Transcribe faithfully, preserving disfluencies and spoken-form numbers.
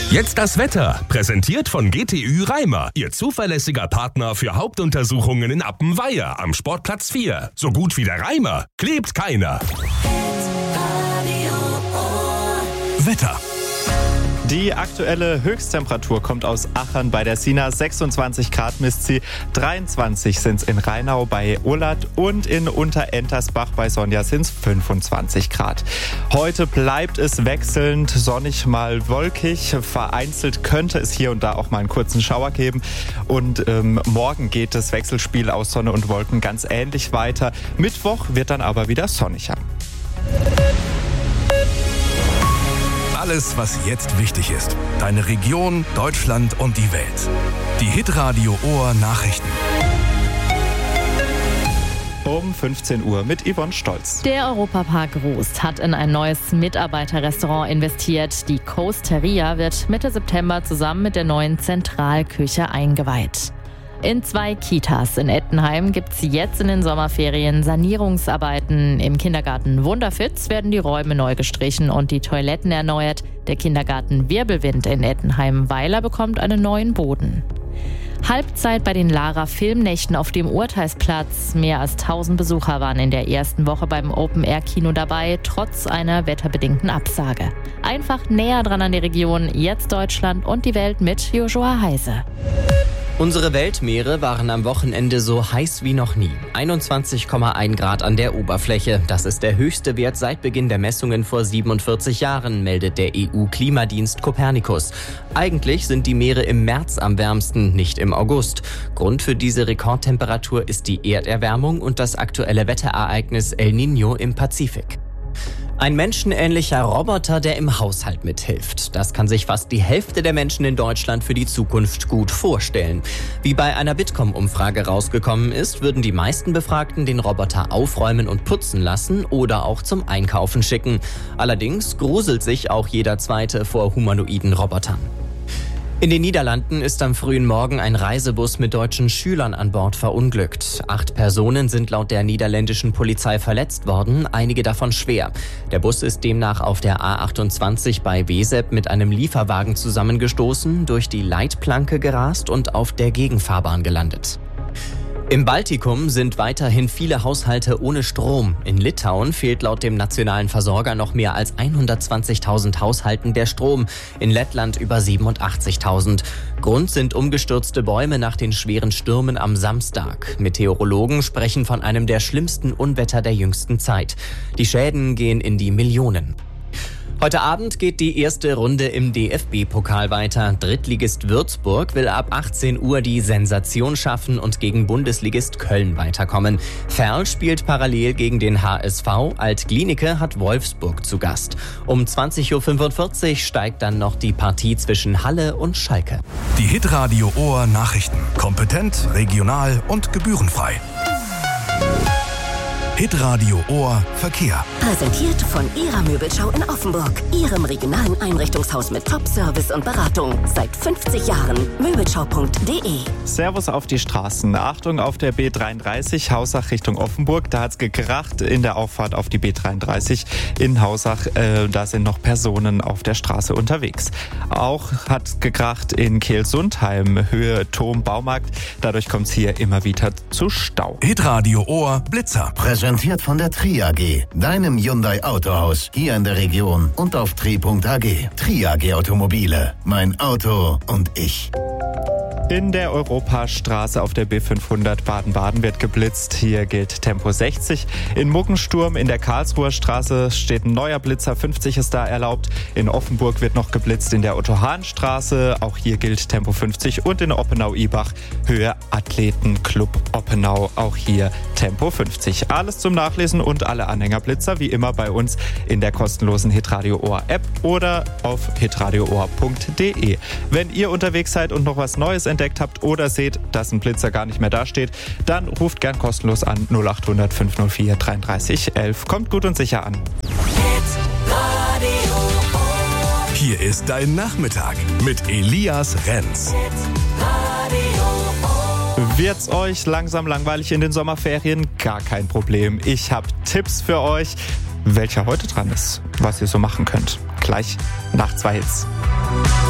Jetzt das Wetter, präsentiert von G T Ü Reimer, Ihr zuverlässiger Partner für Hauptuntersuchungen in Appenweier am Sportplatz vier. So gut wie der Reimer, klebt keiner. Wetter. Die aktuelle Höchsttemperatur kommt aus Achern bei der Sina. sechsundzwanzig Grad misst sie. dreiundzwanzig sind es in Rheinau bei Ullert und in Unterentersbach bei Sonja sind es fünfundzwanzig Grad. Heute bleibt es wechselnd, sonnig mal wolkig. Vereinzelt könnte es hier und da auch mal einen kurzen Schauer geben. Und ähm, morgen geht das Wechselspiel aus Sonne und Wolken ganz ähnlich weiter. Mittwoch wird dann aber wieder sonniger. Alles, was jetzt wichtig ist. Deine Region, Deutschland und die Welt. Die Hitradio Ohr Nachrichten. Um fünfzehn Uhr mit Yvonne Stolz. Der Europapark Rust hat in ein neues Mitarbeiterrestaurant investiert. Die Coasteria wird Mitte September zusammen mit der neuen Zentralküche eingeweiht. In zwei Kitas in Ettenheim gibt es jetzt in den Sommerferien Sanierungsarbeiten. Im Kindergarten Wunderfitz werden die Räume neu gestrichen und die Toiletten erneuert. Der Kindergarten Wirbelwind in Ettenheim-Weiler bekommt einen neuen Boden. Halbzeit bei den Lara Filmnächten auf dem Urteilsplatz. Mehr als tausend Besucher waren in der ersten Woche beim Open-Air-Kino dabei, trotz einer wetterbedingten Absage. Einfach näher dran an die Region, jetzt Deutschland und die Welt mit Joshua Heise. Unsere Weltmeere waren am Wochenende so heiß wie noch nie. einundzwanzig Komma eins Grad an der Oberfläche. Das ist der höchste Wert seit Beginn der Messungen vor siebenundvierzig Jahren, meldet der E U-Klimadienst Copernicus. Eigentlich sind die Meere im März am wärmsten, nicht im August. Grund für diese Rekordtemperatur ist die Erderwärmung und das aktuelle Wetterereignis El Niño im Pazifik. Ein menschenähnlicher Roboter, der im Haushalt mithilft. Das kann sich fast die Hälfte der Menschen in Deutschland für die Zukunft gut vorstellen. Wie bei einer Bitkom-Umfrage rausgekommen ist, würden die meisten Befragten den Roboter aufräumen und putzen lassen oder auch zum Einkaufen schicken. Allerdings gruselt sich auch jeder Zweite vor humanoiden Robotern. In den Niederlanden ist am frühen Morgen ein Reisebus mit deutschen Schülern an Bord verunglückt. Acht Personen sind laut der niederländischen Polizei verletzt worden, einige davon schwer. Der Bus ist demnach auf der A achtundzwanzig bei Wesep mit einem Lieferwagen zusammengestoßen, durch die Leitplanke gerast und auf der Gegenfahrbahn gelandet. Im Baltikum sind weiterhin viele Haushalte ohne Strom. In Litauen fehlt laut dem nationalen Versorger noch mehr als hundertzwanzigtausend Haushalten der Strom. In Lettland über siebenundachtzigtausend. Grund sind umgestürzte Bäume nach den schweren Stürmen am Samstag. Meteorologen sprechen von einem der schlimmsten Unwetter der jüngsten Zeit. Die Schäden gehen in die Millionen. Heute Abend geht die erste Runde im D F B-Pokal weiter. Drittligist Würzburg will ab achtzehn Uhr die Sensation schaffen und gegen Bundesligist Köln weiterkommen. Ferl spielt parallel gegen den H S V. Alt-Glienicke hat Wolfsburg zu Gast. Um zwanzig Uhr fünfundvierzig steigt dann noch die Partie zwischen Halle und Schalke. Die Hitradio Ohr Nachrichten. Kompetent, regional und gebührenfrei. Hitradio Ohr Verkehr. Präsentiert von Ihrer Möbelschau in Offenburg. Ihrem regionalen Einrichtungshaus mit Top-Service und Beratung. Seit fünfzig Jahren. Möbelschau punkt de. Servus auf die Straßen. Achtung auf der B dreiunddreißig, Hausach Richtung Offenburg. Da hat es gekracht in der Auffahrt auf die B dreiunddreißig in Hausach. Äh, da sind noch Personen auf der Straße unterwegs. Auch hat gekracht in Kehl-Sundheim, Höhe Turm-Baumarkt. Dadurch kommt es hier immer wieder zu Stau. Hitradio Ohr Blitzer. Präsentiert von der Tri A G, deinem Hyundai Autohaus, hier in der Region und auf tri punkt a g. Tri A G Automobile, mein Auto und ich. In der Europastraße auf der B fünfhundert Baden-Baden wird geblitzt. Hier gilt Tempo sechzig. In Muggensturm in der Karlsruher Straße steht ein neuer Blitzer. fünfzig ist da erlaubt. In Offenburg wird noch geblitzt in der Otto-Hahn-Straße. Auch hier gilt Tempo fünfzig. Und in Oppenau-Ibach Höhe Athletenclub Oppenau. Auch hier Tempo fünfzig. Alles zum Nachlesen und alle Anhängerblitzer wie immer bei uns in der kostenlosen Hitradio Ohr App oder auf hitradio ohr punkt de. Wenn ihr unterwegs seid und noch was Neues entdeckt habt oder seht, dass ein Blitzer gar nicht mehr dasteht, dann ruft gern kostenlos an null acht hundert fünf null vier dreiunddreißig elf. Kommt gut und sicher an. Hier ist dein Nachmittag mit Elias Renz. Wird's euch langsam langweilig in den Sommerferien? Gar kein Problem. Ich habe Tipps für euch, welcher heute dran ist, was ihr so machen könnt. Gleich nach zwei Hits.